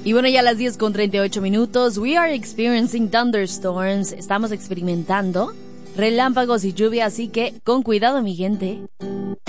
Y bueno, ya a las 10:38, we are experiencing thunderstorms. Estamos experimentando relámpagos y lluvia, así que con cuidado, mi gente.